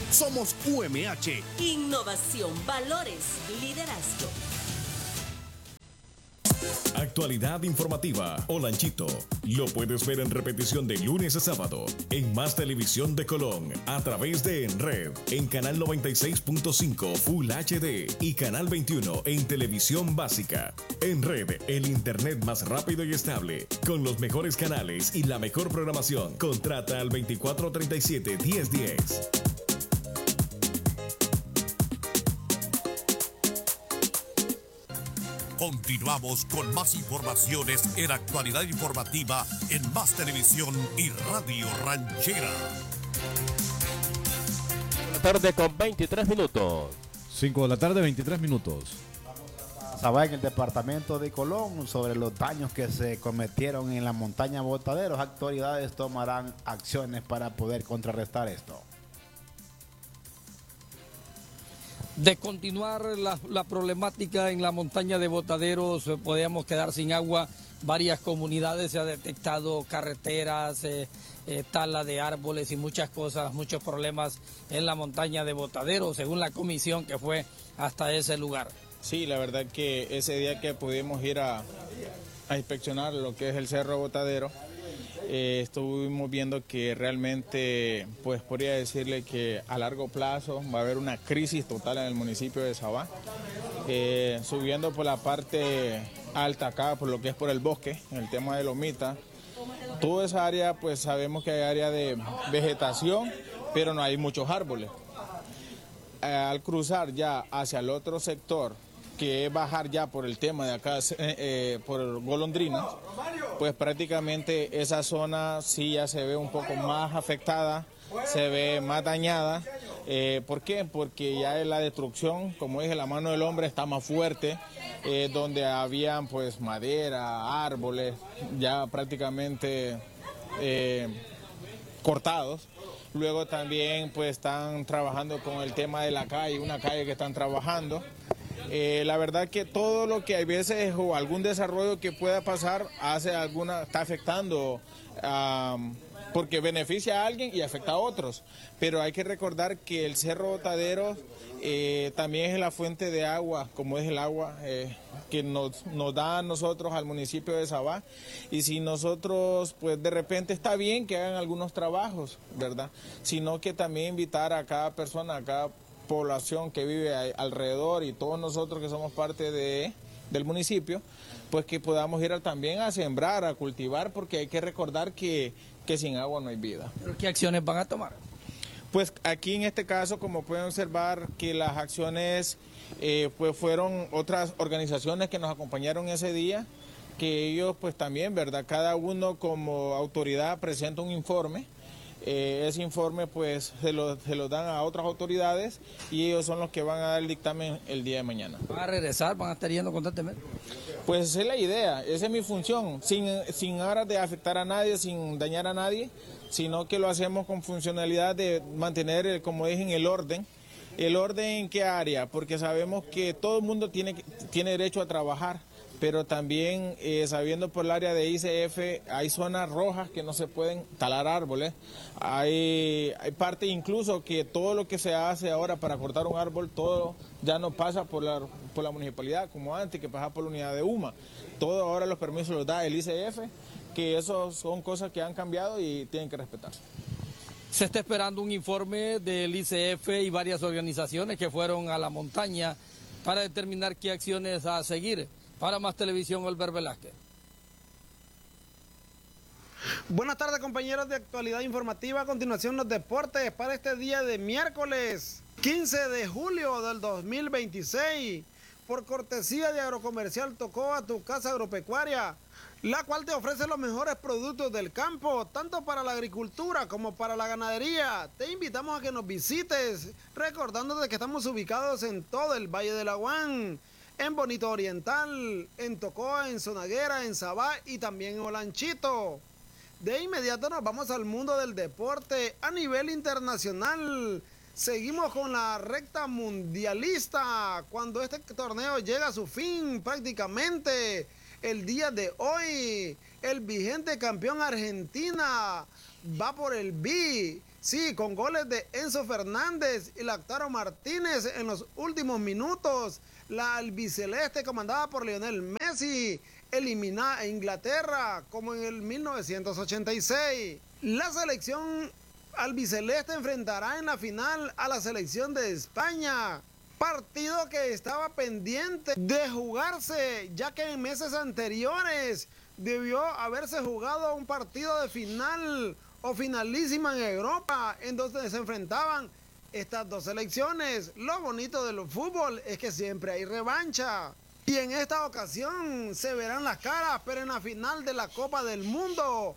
Somos UMH. Innovación, valores, liderazgo. Actualidad informativa Olanchito. Lo puedes ver en repetición de lunes a sábado en Más Televisión de Colón a través de En Red, en Canal 96.5 Full HD y Canal 21 en Televisión Básica. En Red, el internet más rápido y estable, con los mejores canales y la mejor programación. Contrata al 2437-1010. Continuamos con más informaciones en Actualidad Informativa en Más Televisión y Radio Ranchera. Buenas tardes con 23 minutos. 5 de la tarde, 23 minutos. Sabá en el departamento de Colón sobre los daños que se cometieron en la montaña Botaderos. Autoridades tomarán acciones para poder contrarrestar esto. De continuar la problemática en la montaña de Botaderos, podríamos quedar sin agua. Varias comunidades se ha detectado carreteras, tala de árboles y muchas cosas, muchos problemas en la montaña de Botaderos, según la comisión que fue hasta ese lugar. Sí, la verdad que ese día que pudimos ir a inspeccionar lo que es el Cerro Botadero, estuvimos viendo que realmente, pues podría decirle que a largo plazo va a haber una crisis total en el municipio de Sabá. Subiendo por la parte alta acá, por lo que es por el bosque, en el tema de Lomita, toda esa área, pues sabemos que hay área de vegetación, pero no hay muchos árboles. Al cruzar ya hacia el otro sector, que es bajar ya por el tema de acá, por Golondrinas, pues prácticamente esa zona sí ya se ve un poco más afectada, se ve más dañada. ¿Por qué? Porque ya la destrucción, como dije, la mano del hombre está más fuerte, donde habían pues madera, árboles, ya prácticamente cortados. Luego también pues están trabajando con el tema de la calle, una calle que están trabajando. La verdad que todo lo que hay veces o algún desarrollo que pueda pasar está afectando, porque beneficia a alguien y afecta a otros. Pero hay que recordar que el Cerro Botadero también es la fuente de agua, como es el agua que nos da a nosotros, al municipio de Sabá. Y si nosotros, pues de repente está bien que hagan algunos trabajos, ¿verdad? Sino que también invitar a cada persona, a cada población que vive alrededor y todos nosotros que somos parte del municipio, pues que podamos ir también a sembrar, a cultivar, porque hay que recordar que sin agua no hay vida. ¿Pero qué acciones van a tomar? Pues aquí en este caso, como pueden observar, que las acciones pues fueron otras organizaciones que nos acompañaron ese día, que ellos pues también, ¿verdad? Cada uno como autoridad presenta un informe. Ese informe pues se lo dan a otras autoridades y ellos son los que van a dar el dictamen el día de mañana. ¿Van a regresar? ¿Van a estar yendo constantemente? Pues esa es la idea, esa es mi función, sin aras de afectar a nadie, sin dañar a nadie, sino que lo hacemos con funcionalidad de mantener, como dije, en el orden. ¿El orden en qué área? Porque sabemos que todo el mundo tiene derecho a trabajar, pero también sabiendo por el área de ICF hay zonas rojas que no se pueden talar árboles. Hay parte incluso que todo lo que se hace ahora para cortar un árbol, todo ya no pasa por la municipalidad como antes, que pasaba por la unidad de UMA. Todo ahora los permisos los da el ICF, que eso son cosas que han cambiado y tienen que respetarse. Se está esperando un informe del ICF y varias organizaciones que fueron a la montaña para determinar qué acciones a seguir. Para Más Televisión, Olver Velázquez. Buenas tardes, compañeros de Actualidad Informativa. A continuación, los deportes para este día de miércoles 15 de julio del 2026. Por cortesía de Agrocomercial Tocoa, tu casa agropecuaria, la cual te ofrece los mejores productos del campo, tanto para la agricultura como para la ganadería. Te invitamos a que nos visites, recordándote que estamos ubicados en todo el Valle del Aguán, en Bonito Oriental, en Tocoa, en Zonaguera, en Sabá y también en Olanchito. De inmediato nos vamos al mundo del deporte a nivel internacional. Seguimos con la recta mundialista, cuando este torneo llega a su fin prácticamente. El día de hoy, el vigente campeón Argentina va por el Sí, con goles de Enzo Fernández y Lautaro Martínez en los últimos minutos. La albiceleste comandada por Lionel Messi elimina a Inglaterra como en el 1986. La selección albiceleste enfrentará en la final a la selección de España. Partido que estaba pendiente de jugarse, ya que en meses anteriores debió haberse jugado un partido de final o finalísima en Europa, en donde se enfrentaban estas dos selecciones. Lo bonito del fútbol es que siempre hay revancha. Y en esta ocasión se verán las caras, pero en la final de la Copa del Mundo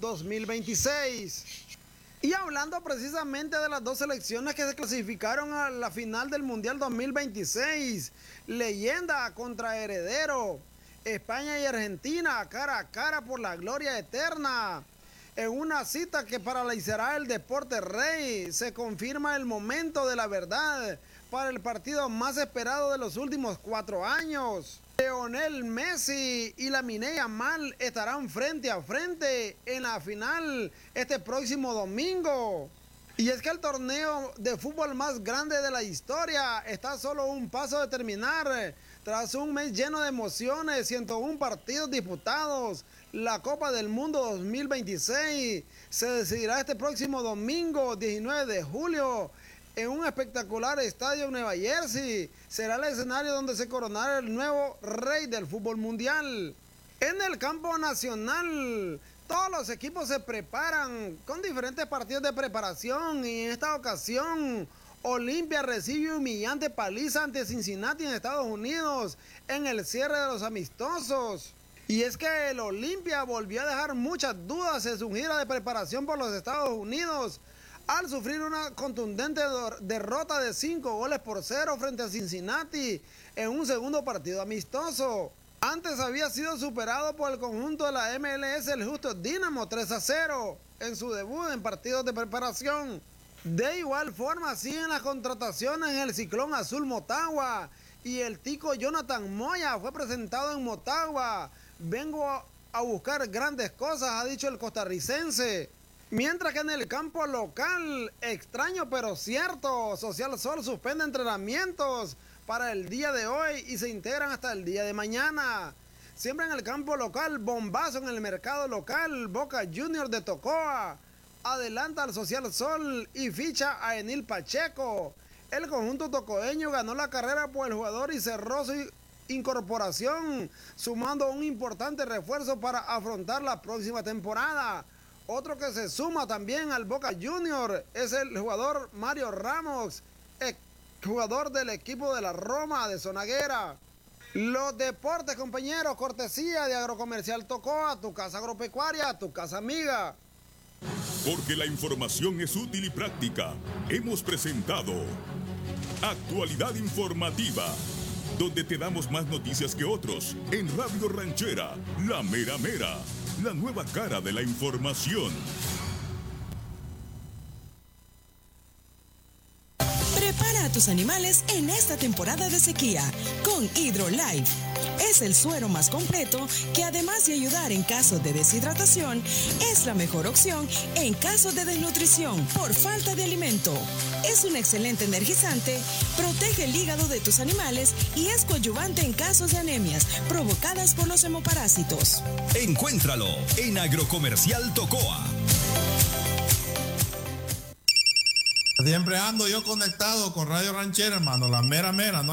2026. Y hablando precisamente de las dos selecciones que se clasificaron a la final del Mundial 2026, leyenda contra heredero, España y Argentina cara a cara por la gloria eterna. En una cita que paralizará el deporte rey, se confirma el momento de la verdad para el partido más esperado de los últimos 4 años. Lionel Messi y Lamine Yamal estarán frente a frente en la final este próximo domingo. Y es que el torneo de fútbol más grande de la historia está solo un paso de terminar. Tras un mes lleno de emociones, 101 partidos disputados, la Copa del Mundo 2026 se decidirá este próximo domingo 19 de julio en un espectacular estadio en Nueva Jersey. Será el escenario donde se coronará el nuevo rey del fútbol mundial. En el campo nacional, todos los equipos se preparan con diferentes partidos de preparación y en esta ocasión Olimpia recibe humillante paliza ante Cincinnati en Estados Unidos en el cierre de los amistosos. Y es que el Olimpia volvió a dejar muchas dudas en su gira de preparación por los Estados Unidos al sufrir una contundente derrota de 5-0 frente a Cincinnati en un segundo partido amistoso. Antes había sido superado por el conjunto de la MLS, el Houston Dynamo, 3-0 en su debut en partidos de preparación. De igual forma siguen las contrataciones en el Ciclón Azul Motagua y el tico Jonathan Moya fue presentado en Motagua. Vengo a buscar grandes cosas, ha dicho el costarricense. Mientras que en el campo local, extraño pero cierto, Social Sol suspende entrenamientos para el día de hoy y se integran hasta el día de mañana. Siempre en el campo local, bombazo en el mercado local, Boca Juniors de Tocoa adelanta al Social Sol y ficha a Enil Pacheco. El conjunto tocoeño ganó la carrera por el jugador y cerró su incorporación, sumando un importante refuerzo para afrontar la próxima temporada. Otro que se suma también al Boca Juniors es el jugador Mario Ramos, jugador del equipo de la Roma de Zonaguera. Los deportes, compañeros, cortesía de Agrocomercial Tocoa, tu casa agropecuaria, tu casa amiga. Porque la información es útil y práctica, hemos presentado Actualidad Informativa, donde te damos más noticias que otros en Radio Ranchera, la mera mera, la nueva cara de la información. Prepara a tus animales en esta temporada de sequía con HydroLife. Es el suero más completo que, además de ayudar en caso de deshidratación, es la mejor opción en caso de desnutrición por falta de alimento. Es un excelente energizante, protege el hígado de tus animales y es coadyuvante en casos de anemias provocadas por los hemoparásitos. Encuéntralo en Agrocomercial Tocoa. Siempre ando yo conectado con Radio Ranchera, hermano, la mera mera, ¿no?